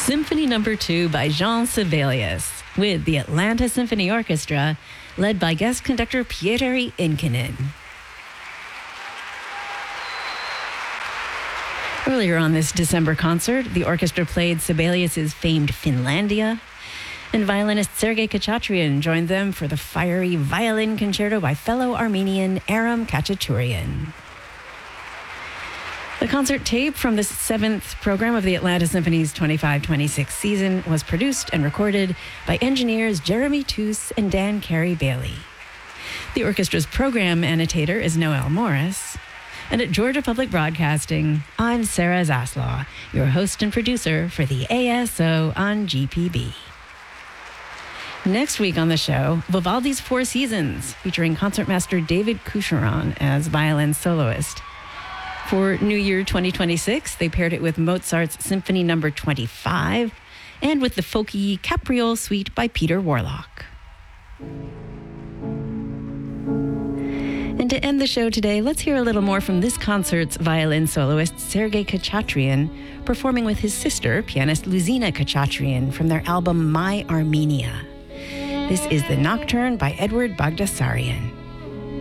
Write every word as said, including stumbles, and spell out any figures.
Symphony Number Two by Jean Sibelius, with the Atlanta Symphony Orchestra, led by guest conductor Pietari Inkinen. Earlier on this December concert, the orchestra played Sibelius' famed Finlandia, and violinist Sergei Khachatryan joined them for the fiery violin concerto by fellow Armenian Aram Khachaturian. The concert tape from the seventh program of the Atlanta Symphony's twenty-five twenty-six season was produced and recorded by engineers Jeremy Toos and Dan Carey Bailey. The orchestra's program annotator is Noel Morris. And at Georgia Public Broadcasting, I'm Sarah Zaslaw, your host and producer for the A S O on G P B. Next week on the show, Vivaldi's Four Seasons, featuring concertmaster David Coucheron as violin soloist. For New Year twenty twenty-six, they paired it with Mozart's Symphony Number twenty-five and with the folky Capriole Suite by Peter Warlock. And to end the show today, let's hear a little more from this concert's violin soloist, Sergei Khachatryan, performing with his sister, pianist Luzina Khachatryan, from their album My Armenia. This is the Nocturne by Edward Bagdasarian.